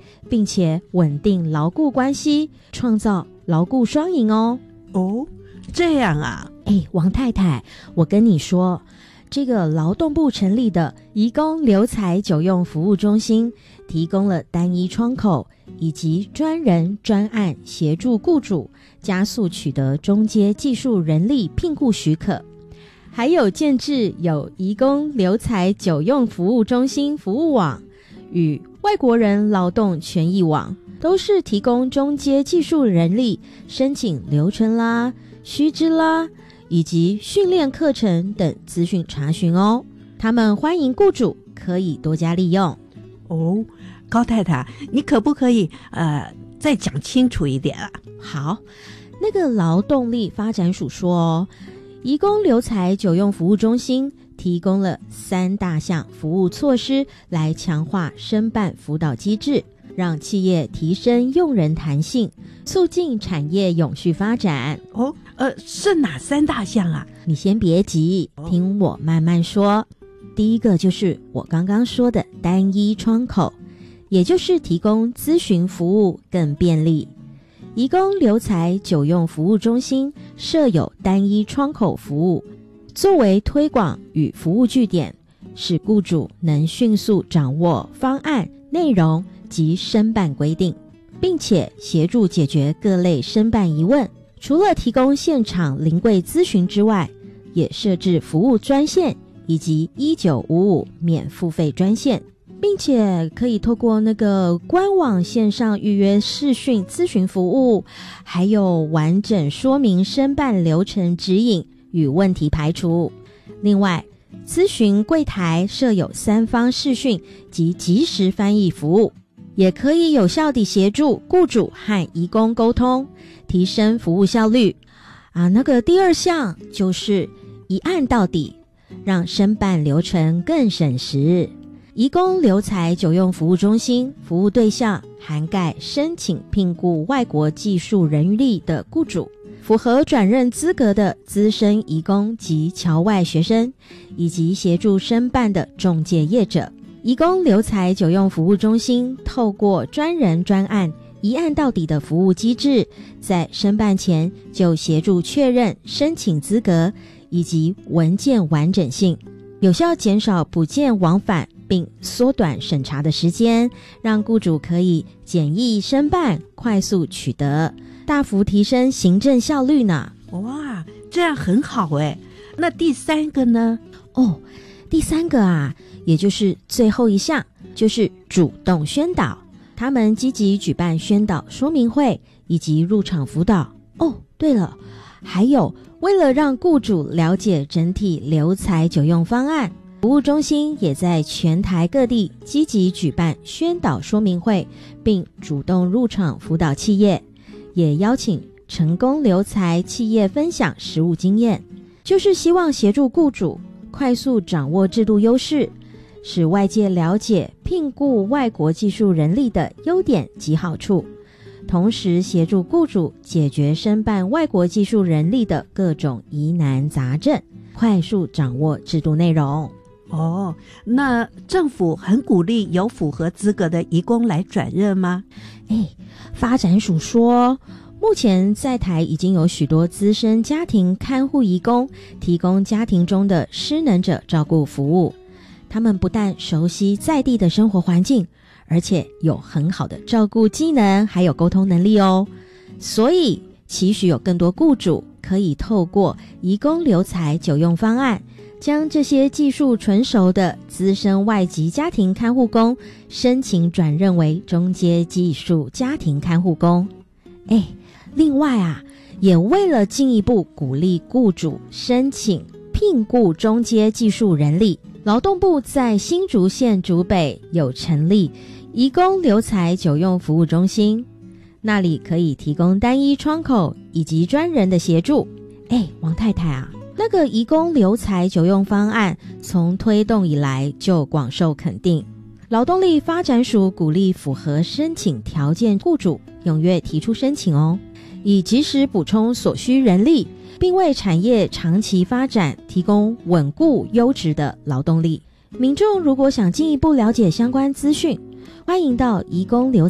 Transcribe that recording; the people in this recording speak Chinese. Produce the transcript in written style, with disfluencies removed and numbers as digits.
并且稳定牢固关系，创造牢固双赢哦。 哦，这样啊。 王太太，我跟你说，这个劳动部成立的移工留才久用服务中心，提供了单一窗口以及专人专案协助雇主加速取得中阶技术人力聘雇许可，还有建制有移工留才久用服务中心服务网与外国人劳动权益网，都是提供中阶技术人力申请流程啦、须知啦以及训练课程等资讯查询哦。他们欢迎雇主可以多加利用。 哦，高太太，你可不可以再讲清楚一点啊？ 好，那个劳动力发展署说哦，移工留才久用服务中心提供了3大项服务措施来强化申办辅导机制，让企业提升用人弹性，促进产业永续发展。 哦，是哪3大项啊？ 你先别急，听我慢慢说。第一个就是我刚刚说的单一窗口，也就是提供咨询服务更便利。移工留才久用服务中心设有单一窗口服务，作为推广与服务据点，使雇主能迅速掌握方案内容及申办规定，并且协助解决各类申办疑问。除了提供现场临柜咨询之外，也设置服务专线以及1955免付费专线，并且可以透过那个官网线上预约视讯咨询服务，还有完整说明申办流程指引与问题排除。另外，咨询柜台设有3方视讯及即时翻译服务，也可以有效地协助雇主和移工沟通，提升服务效率。那个第2项就是一案到底，让申办流程更省时。移工留才久用服务中心服务对象涵盖申请聘雇外国技术人力的雇主，符合转任资格的资深移工及侨外学生，以及协助申办的仲介业者。移工留才久用服务中心透过专人专案一案到底的服务机制，在申办前就协助确认申请资格以及文件完整性，有效减少补件往返，并缩短审查的时间，让雇主可以简易申办，快速取得，大幅提升行政效率呢。 哇，这样很好诶。那第3个呢？ 第3个啊，也就是最后一项，就是主动宣导。他们积极举办宣导说明会以及入场辅导。对了，还有为了让雇主了解整体留才久用方案，服务中心也在全台各地积极举办宣导说明会，并主动入场辅导企业，也邀请成功留才企业分享实务经验，就是希望协助雇主快速掌握制度优势，使外界了解聘雇外国技术人力的优点及好处，同时协助雇主解决申办外国技术人力的各种疑难杂症，快速掌握制度内容。 那政府很鼓励有符合资格的移工来转任吗？ 发展署说，目前在台已经有许多资深家庭看护移工提供家庭中的失能者照顾服务，他们不但熟悉在地的生活环境，而且有很好的照顾技能，还有沟通能力哦。所以期许有更多雇主可以透过移工留才久用方案，将这些技术纯熟的资深外籍家庭看护工申请转任为中阶技术家庭看护工。另外啊，也为了进一步鼓励雇主申请聘雇中阶技术人力，劳动部在新竹县竹北有成立移工留才久用服务中心，那里可以提供单一窗口以及专人的协助。王太太啊，那个移工留才久用方案从推动以来就广受肯定，劳动力发展署鼓励符合申请条件雇主踊跃提出申请哦，以及时补充所需人力，并为产业长期发展提供稳固优质的劳动力。民众如果想进一步了解相关资讯，欢迎到移工留